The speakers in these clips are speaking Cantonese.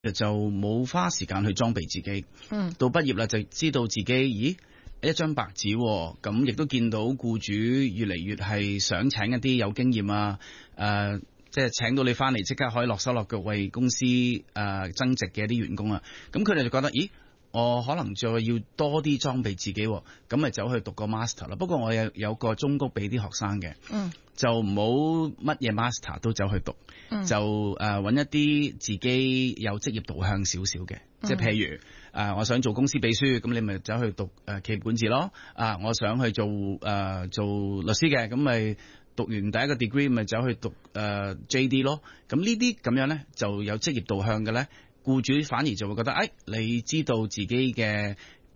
就冇花時間去裝備自己。到畢業啦就知道自己，咦，一張白紙喎，咁亦都見到僱主越嚟越係想請一啲有經驗啊，即係請到你翻嚟即刻可以落手落腳為公司增值嘅一啲員工啊。咁佢哋就覺得，咦，我可能再要多啲裝備自己，咁咪走去讀個 master 啦。不過我有個忠告俾啲學生嘅，就唔好乜嘢 master 都走去讀，就揾一啲自己有職業導向少少嘅，即係譬如我想做公司秘書，咁你咪走去讀企業管治咯。我想去做律師嘅，咁咪讀完第一個 degree 咪走去讀JD 咯。咁呢啲咁樣咧就有職業導向嘅咧，僱主反而就會覺得，你知道自己嘅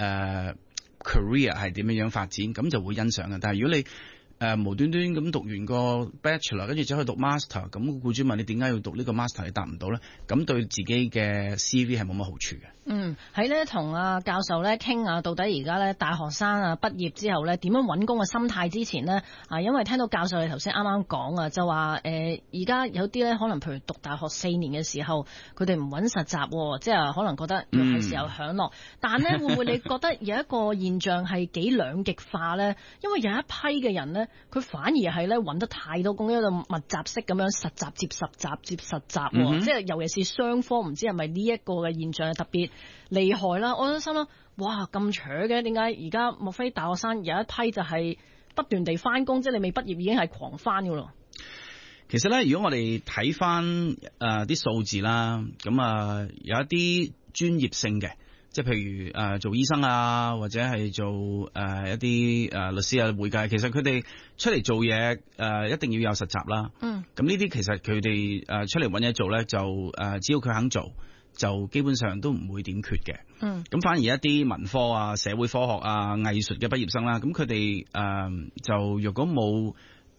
career 係點樣發展，咁就會欣賞嘅。但係如果你無端端咁讀完個 bachelor， 跟住走去讀 master， 咁僱主問你點解要讀呢個 master， 你答唔到咧，咁對自己嘅 CV 係冇乜好處嘅。 喺咧同阿教授咧傾啊，到底而家咧大學生啊畢業之後咧點樣揾工嘅心態之前呢，因為聽到教授你頭先啱啱講啊，就話而家有啲咧可能譬如讀大學4年嘅時候，佢哋唔揾實習，即係可能覺得係時候享樂。但咧會唔會你覺得有一個現象係幾兩極化咧？因為有一批嘅人咧，佢反而係咧揾得太多工，一個密集式咁樣實習接實習接實習，即係尤其是雙科，唔知係咪呢一個嘅現象係特別厲害啦？我都心諗，哇咁扯嘅，點解而家莫非大學生有一批就係不斷地翻工，即係你未畢業已經係狂翻噶咯？ 其實咧，如果我哋睇翻啲數字啦，咁有一啲專業性嘅。即係譬如做醫生啊，或者係做一啲律師啊、會計，其實佢哋出嚟做嘢一定要有實習啦。咁呢啲其實佢哋出嚟揾嘢做咧，就只要佢肯做，就基本上都唔會點缺嘅。咁反而一啲文科啊、社會科學啊、藝術嘅畢業生啦，咁佢哋就若果冇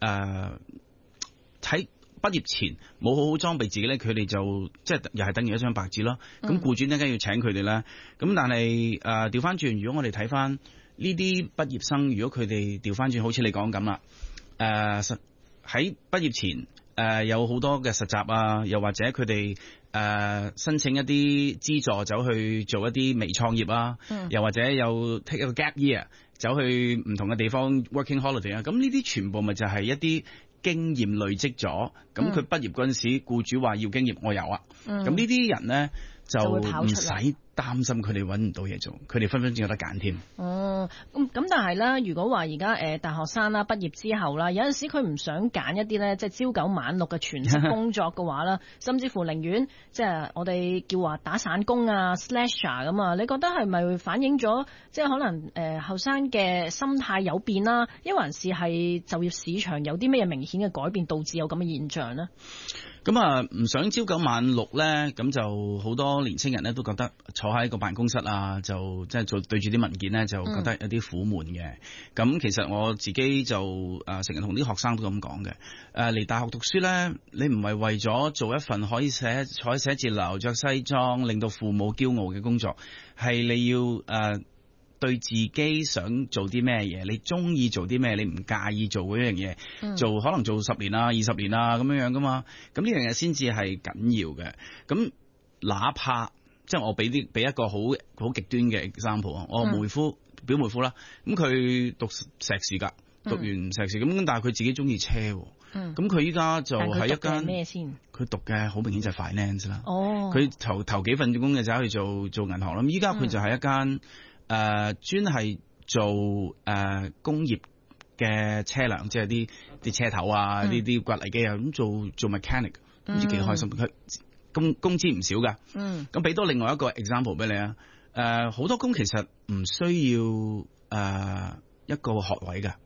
睇畢業前冇好好裝備自己咧，佢哋就即係又係等於一張白紙咯。咁僱主點解要請佢哋咧？咁但係調翻轉，如果我哋睇翻呢啲畢業生，如果佢哋調翻轉，好似你講咁啦，喺畢業前有好多嘅實習啊，又或者佢哋申請一啲資助走去做一啲微創業啊，又或者有 take 一個 gap year 走去唔同嘅地方 working holiday 啊，咁呢啲全部咪就係一啲經驗累積咗，咁佢畢業嗰陣時，僱主話要經驗，我有啊。咁呢啲人咧就唔使擔心佢哋揾唔到嘢做，佢哋分分鐘有得揀添。 咁但係咧，如果話而家大學生啦畢業之後啦，有陣時佢唔想揀一啲咧即係朝九晚六嘅全職工作嘅話啦，甚至乎寧願即係我哋叫話打散工啊 slasher 咁啊，你覺得係咪會反映咗即係可能後生嘅心態有變啦？抑或係就業市場有啲咩明顯嘅改變，導致有咁嘅現象呢？ 咁唔想朝九晚六咧，咁就好多年青人咧都覺得坐喺個辦公室啊，就即係做對住啲文件咧，就覺得有啲苦悶嘅。咁其實我自己就成日同啲學生都咁講嘅。嚟大學讀書咧，你唔係為咗做一份可以坐喺寫字樓着西裝令到父母驕傲嘅工作，係你要對自己想做啲咩嘢，你中意做啲咩，你唔介意做嗰樣嘢，做可能做10年啊、20年啊咁樣噶嘛。咁呢樣嘢先至係緊要嘅。咁哪怕即係我俾一個好極端嘅 example 啊，我表妹夫啦，咁佢讀碩士㗎，讀完碩士咁，但係佢自己中意車，咁佢依家就喺一間咩先？ 佢讀嘅好明顯就係 finance 啦。佢頭幾份工嘅就去做銀行啦。咁依家佢就係一間專係做工業嘅車輛，即係啲車頭啊，呢啲掘泥機啊，咁做 mechanic， 唔知幾開心。佢工資唔少噶。咁俾多另外一個 example 俾你啊。好多工其實唔需要一個學位噶。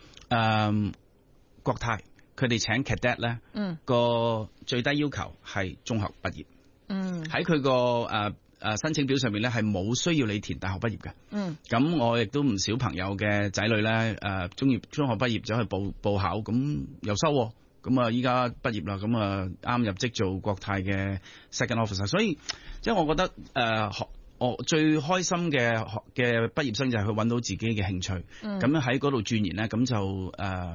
國泰佢哋請 cadet 咧，個最低要求係中學畢業。喺佢個申請表上面咧係冇需要你填大學畢業嘅。咁我亦都唔少朋友嘅仔女咧，中學畢業走去報考，咁又收。咁啊依家畢業啦，咁啊啱入職做國泰嘅 second officer。所以即係我覺得我最開心嘅畢業生就係佢揾到自己嘅興趣，咁喺嗰度鑽研咧，咁就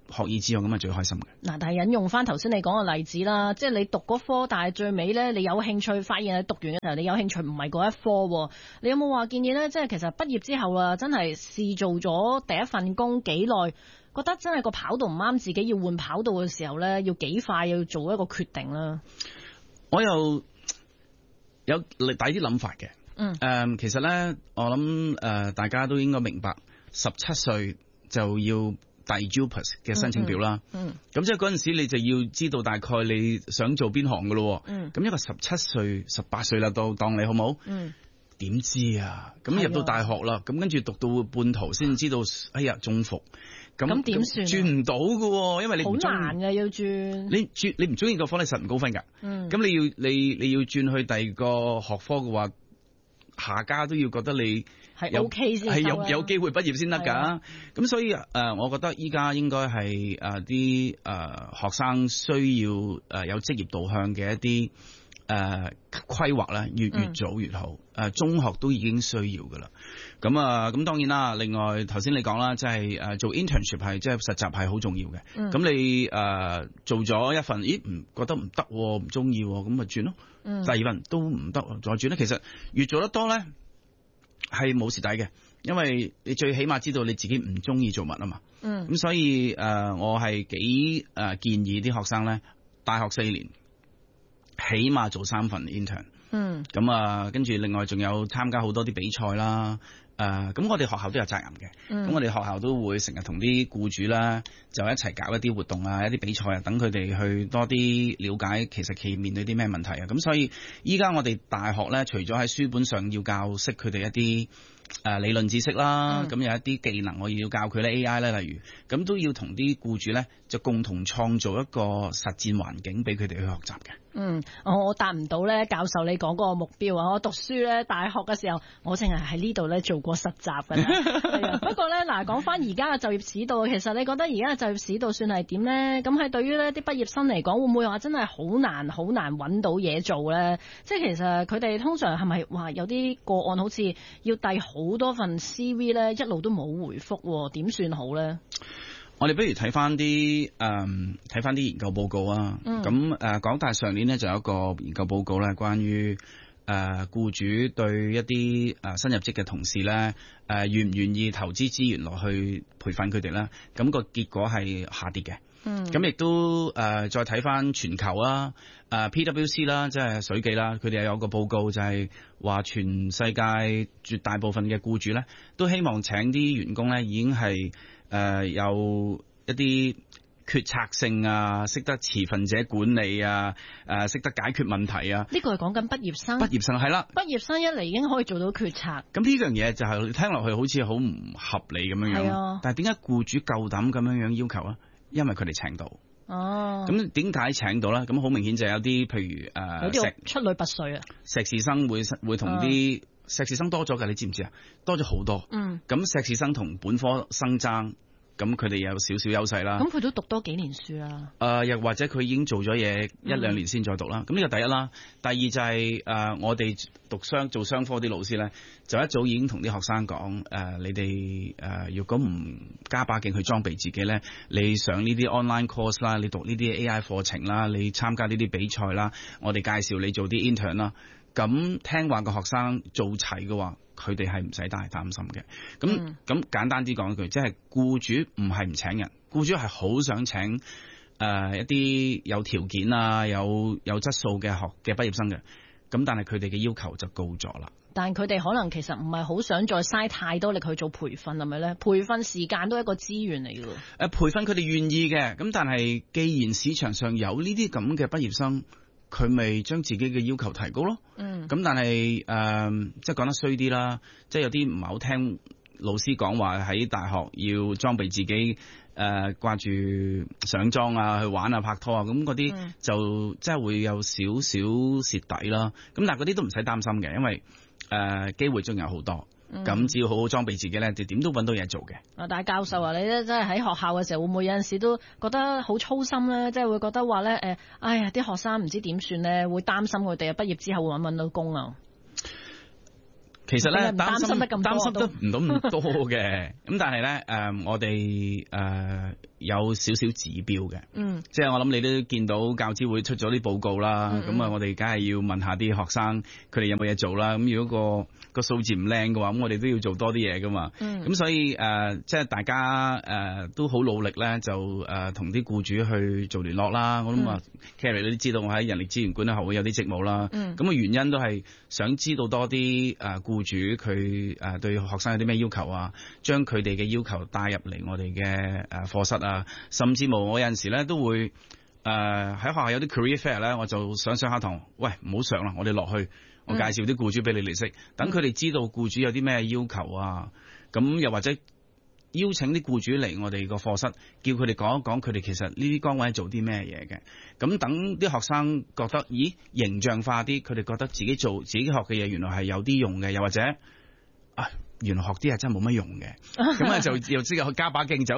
學以致用咁係最開心嘅。 嗱，但係引用翻頭先你講嘅例子啦，即係你讀嗰科，但係最尾咧你有興趣，發現你讀完嘅時候你有興趣唔係嗰一科，你有冇話建議咧？即係其實畢業之後啊，真係試做咗第一份工幾耐，覺得真係個跑道唔啱自己，要換跑道嘅時候咧，要幾快要做一個決定啦。 我有第啲諗法嘅。其實咧，我諗大家都應該明白，17歲就要遞 JUPAS 嘅申請表啦。咁即係嗰陣時你就要知道大概你想做邊行噶咯。咁一個17歲、18歲啦，當你好冇？點知啊？咁入到大學啦，咁跟住讀到半途先知道，哎呀中伏。咁點算？轉唔到噶，因為你好難嘅要轉。你唔中意個科，你實唔高分噶。咁你要轉去第二個學科嘅話，下家都要覺得你係 OK 先，係有機會畢業先得㗎。咁所以我覺得依家應該係啲學生需要有職業導向嘅一啲規劃啦，越早越好。中學都已經需要㗎啦。咁當然啦。另外頭先你講啦，即係做 internship 係即係實習係好重要嘅。咁你做咗一份，唔覺得唔得，唔中意，咁咪轉咯。第二份都唔得，再轉咧。其實越做得多咧，係冇蝕底嘅，因為你最起碼知道你自己唔中意做乜啊嘛。咁所以我係幾建議啲學生咧，大學4年起碼做3份 intern。咁跟住另外仲有參加好多啲比賽啦。咁我哋學校都有責任嘅。咁我哋學校都會成日同啲僱主啦，就一齊搞一啲活動啊，一啲比賽啊，等佢哋去多啲了解其實佢面對啲咩問題啊。咁所以依家我哋大學咧，除咗喺書本上要教識佢哋一啲理論知識啦，咁有一啲技能我要教佢咧 AI 咧，例如咁都要同啲僱主咧就共同創造一個實戰環境俾佢哋去學習嘅。 我達唔到咧教授你講嗰個目標啊！我讀書咧大學嘅時候，我淨係喺呢度咧做過實習㗎啦。不過咧嗱，講翻而家嘅就業市道，其實你覺得而家嘅就業市道算係點咧？咁係對於呢啲畢業生嚟講，會唔會話真係好難揾到嘢做咧？即係其實佢哋通常係咪話有啲個案好似要遞好多份 CV 咧，一路都冇回覆，點算好咧？ 我哋不如睇翻啲研究報告啊。咁港大上年咧就有一個研究報告咧，關於僱主對一啲新入職嘅同事咧，願唔願意投資資源落去培訓佢哋咧？咁個結果係下跌嘅。咁亦都再睇翻全球啦，PwC 啦，即係水記啦，佢哋有個報告就係話全世界絕大部分嘅僱主咧，都希望請啲員工咧已經係有一啲決策性啊，識得持份者管理啊，識得解決問題啊。呢個係講緊畢業生。畢業生係啦，畢業生一嚟已經可以做到決策。咁呢樣嘢就係聽落去好似好唔合理咁樣樣。但係點解僱主夠膽咁樣樣要求啊？因為佢哋請到。咁點解請到咧？咁好明顯就有啲譬如有啲出類拔萃啊。碩士生會同啲碩士生多咗㗎，你知唔知啊？多咗好多。咁碩士生同本科生爭。咁佢哋有少少優勢啦。咁佢都讀多幾年書啦。又或者佢已經做咗嘢1-2年先再讀啦。咁呢個第一啦。第二就係我哋做商科啲老師咧，就一早已經同啲學生講你哋如果唔加把勁去裝備自己咧，你上呢啲 online course 啦，你讀呢啲 AI 課程啦，你參加呢啲比賽啦，我哋介紹你做啲 intern 啦。咁聽話個學生做齊嘅話，佢哋係唔使太擔心嘅。咁簡單啲講一句，即係僱主唔係唔請人，僱主係好想請一啲有條件啊、有質素嘅畢業生嘅。咁但係佢哋嘅要求就高咗啦。但係佢哋可能其實唔係好想再嘥太多力去做培訓，係咪咧？培訓時間都係一個資源嚟嘅。培訓佢哋願意嘅，咁但係既然市場上有呢啲咁嘅畢業生，佢咪將自己嘅要求提高咯。咁但係即係講得衰啲啦，即係有啲唔係好聽老師講話喺大學要裝備自己，掛住上莊啊、去玩啊、拍拖啊，咁嗰啲就即係會有少少蝕底啦。咁但係嗰啲都唔使擔心嘅，因為機會仲有好多。咁只要好好裝備自己咧，就點都揾到嘢做嘅。但係教授啊，你咧真係喺學校嘅時候，會唔會有陣時都覺得好操心咧？即係會覺得話咧，哎呀，啲學生唔知點算咧，會擔心佢哋畢業之後會揾到工啊。其實咧，擔心得唔到咁多嘅。咁但係咧，我哋有少少指標嘅。即係我諗你都見到教資會出咗啲報告啦，咁我哋梗係要問下啲學生佢哋有冇嘢做啦。咁如果個數字唔靚嘅話，咁我哋都要做多啲嘢噶嘛。咁所以即係大家都好努力咧，就同啲僱主去做聯絡啦。我諗Carrie 你都知道我喺人力資源管理學會有啲職務啦。咁嘅原因都係想知道多啲僱主佢對學生有啲咩要求啊，將佢哋嘅要求帶入嚟我哋嘅課室啊，甚至乎我有陣時咧都會喺學校有啲 career fair 咧，我就上下堂，喂唔好上啦，我哋落去，我介紹啲僱主俾你哋識，等佢哋知道僱主有啲咩要求啊，咁又或者邀請啲僱主嚟我哋個課室，叫佢哋講一講佢哋其實呢啲崗位做啲咩嘢嘅，咁等啲學生覺得咦形象化啲，佢哋覺得自己做自己學嘅嘢原來係有啲用嘅，又或者原來學啲係真係冇乜用嘅，咁啊就又即刻去加把勁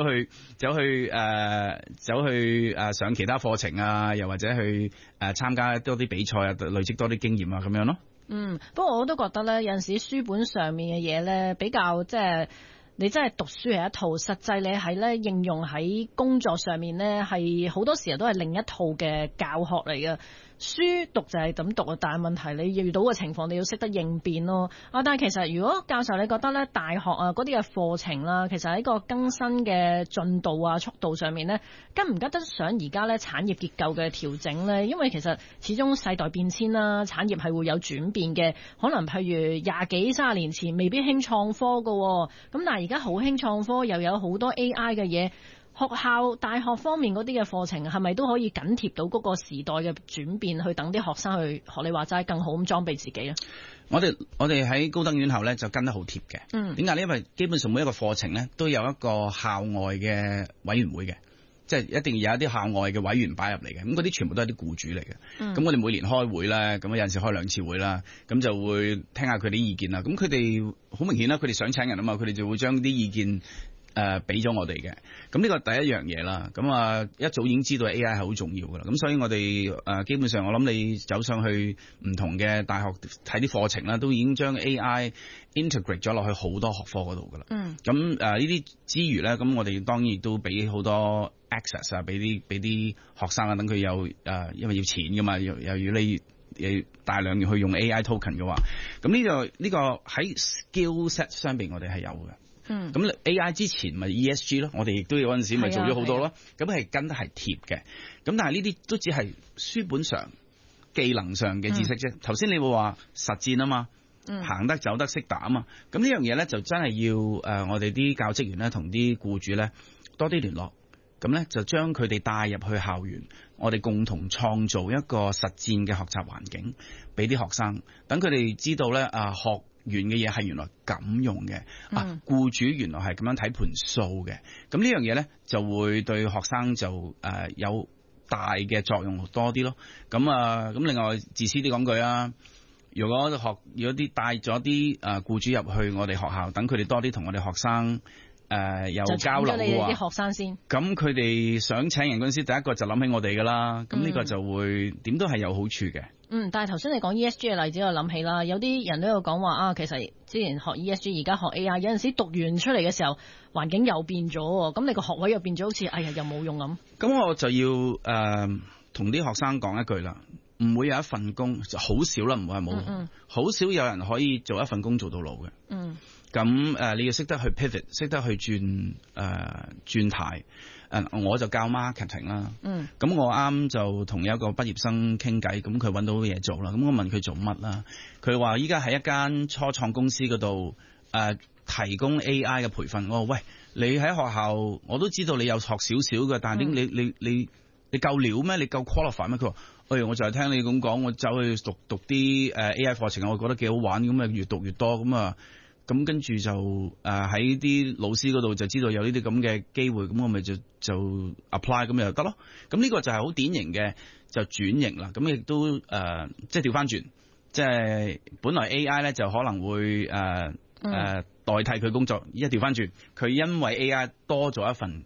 走去上其他課程啊，又或者去參加多啲比賽啊，累積多啲經驗啊咁樣咯。 不過我都覺得咧，有陣時書本上面嘅嘢咧比較即係。你真係讀書係一套，實際你喺咧應用喺工作上面咧，係好多時候都係另一套嘅教學嚟嘅。書讀就係咁讀啊，但係問題你遇到嘅情況，你要識得應變咯。但係其實如果教授你覺得咧，大學嗰啲嘅課程啦，其實喺個更新嘅進度啊、速度上面咧，跟唔跟得上而家咧產業結構嘅調整咧？因為其實始終世代變遷啦，產業係會有轉變嘅。可能譬如20幾30年前未必興創科噶，咁但係而家好興創科，又有好多 AI 嘅嘢。學校、大學方面嗰啲嘅課程係咪都可以緊貼到嗰個時代嘅轉變，去等啲學生去學你話齋更好咁裝備自己咧？ 我哋喺高等院校咧就跟得好貼嘅。點解呢？因為基本上每一個課程咧都有一個校外嘅委員會嘅，即係一定要有一啲校外嘅委員擺入嚟嘅。咁嗰啲全部都係啲僱主嚟嘅。咁我哋每年開會咧，咁有陣時開2次會啦，咁就會聽下佢啲意見啦。咁佢哋好明顯啦，佢哋想請人啊嘛，佢哋就會將啲意見俾咗我哋嘅，咁呢個第一樣嘢啦。咁一早已經知道 AI 係好重要噶啦。咁所以我哋基本上我諗你走上去唔同嘅大學睇啲課程啦，都已經將 AI integrate 咗落去好多學科嗰度噶啦。咁呢啲之餘咧，咁我哋當然亦都俾好多 access 啊，俾啲學生啊，等佢有因為要錢噶嘛，又要你大量去用 AI token 嘅話，咁呢個喺 skill set 上邊我哋係有嘅。咁 AI 之前咪 ESG 咯，我哋亦都有嗰陣時咪做咗好多咯，咁係跟得係貼嘅。咁但係呢啲都只係書本上技能上嘅知識啫。頭先你會話實戰啊嘛，行得走得識打啊嘛。咁呢樣嘢咧就真係要我哋啲教職員咧同啲僱主咧多啲聯絡，咁咧就將佢哋帶入去校園，我哋共同創造一個實戰嘅學習環境俾啲學生，等佢哋知道咧學完嘅嘢係原來咁用嘅，僱主原來係咁樣睇盤數嘅，咁呢樣嘢咧就會對學生就有大嘅作用多啲咯。咁另外自私啲講句啊，如果啲帶咗啲僱主入去我哋學校，等佢哋多啲同我哋學生有交流嘅話， 啲學生先， 咁佢哋想請人嗰陣時，第一個就諗起我哋噶啦，咁呢個就會點都係有好處嘅。 但係頭先你講 ESG 嘅例子，我諗起啦，有啲人都有講話其實之前學 ESG，而家學 AI，有陣時讀完出嚟嘅時候，環境又變咗，咁你個學位又變咗，好似又冇用咁。咁我就要同啲學生講一句啦，唔會有一份工，好少啦，唔會係冇，好少有人可以做一份工做到老嘅。咁你要識得去 pivot， 識得去轉態。我就教 marketing 啦。咁我啱就同有一個畢業生傾偈，咁佢揾到嘢做啦。咁我問佢做乜啦？佢話依家喺一間初創公司嗰度提供 AI 嘅培訓。我話喂，你喺學校我都知道你有學少少嘅，但係你夠料咩？你夠 qualify 咩？佢話我就係聽你咁講，我走去讀啲AI 課程，我覺得幾好玩，咁越讀越多咁跟住就喺啲老師嗰度就知道有呢啲咁嘅機會，咁我咪就 apply 咁咪就得咯。咁呢個就係好典型嘅就轉型啦。咁亦都即係調翻轉，即係本來 AI 咧就可能會代替佢工作，依家調翻轉，佢因為 AI 多咗一份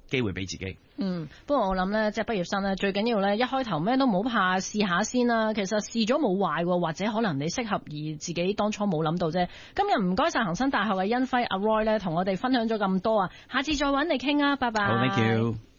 機會俾自己。 不過我諗咧，即係畢業生咧，最緊要咧，一開頭咩都唔好怕，試下先啦。其實試咗冇壞，或者可能你適合而自己當初冇諗到啫。今日唔該晒恒生大學嘅殷輝阿 Roy 咧，同我哋分享咗咁多啊，下次再揾你傾啊，拜拜。 好，thank you。